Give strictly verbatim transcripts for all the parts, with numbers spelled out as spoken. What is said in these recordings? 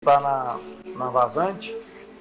tá na, na Vazante.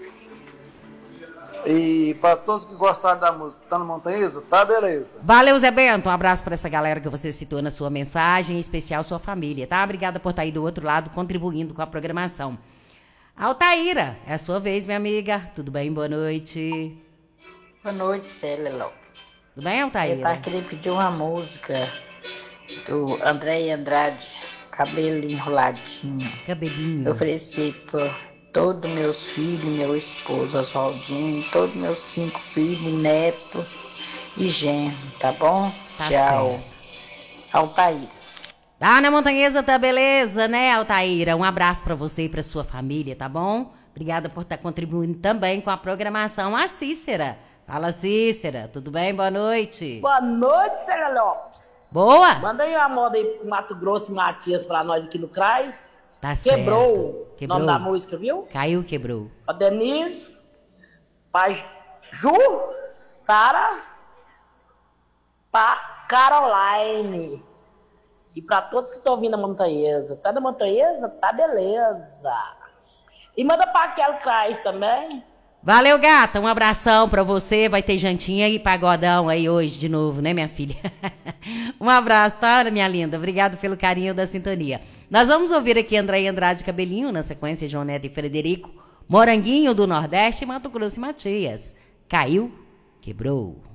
E para todos que gostaram da música, tá no Montanhesa? Tá, beleza. Valeu, Zé Bento. Um abraço para essa galera que você citou na sua mensagem, em especial sua família, tá? Obrigada por estar aí do outro lado, contribuindo com a programação. Altaíra, é a sua vez, minha amiga. Tudo bem? Boa noite. Boa noite, Célia Lopes. Tudo bem, Altaíra? Eu tava querendo pedir uma música do André Andrade, Cabelo Enroladinho. Cabelinho. Eu ofereci por todos meus filhos, meu esposo Oswaldinho, todos meus cinco filhos, neto e genro, tá bom? Tá Tchau. certo. Altaíra. Tá na Montanhesa, tá beleza, né, Altaíra? Um abraço pra você e pra sua família, tá bom? Obrigada por estar contribuindo também com a programação. A Cícera. Fala, Cícera. Tudo bem? Boa noite. Boa noite, Célia Lopes. Boa. Manda aí uma moda aí pro Mato Grosso e Matias pra nós aqui no Crais. Tá Quebrou certo. o nome da música, viu? Caiu, quebrou. A Denise, pra Ju, Sara, pra Caroline. E pra todos que estão ouvindo a Montanhesa. Tá na Montanhesa? Tá beleza. E manda pra aquela Crais também. Valeu, gata. Um abração pra você. Vai ter jantinha e pagodão aí hoje de novo, né, minha filha? Um abraço, tá, minha linda? Obrigado pelo carinho da sintonia. Nós vamos ouvir aqui André Andrade Cabelinho, na sequência João Neto e Frederico, Moranguinho do Nordeste e Mato Grosso e Matias. Caiu, quebrou.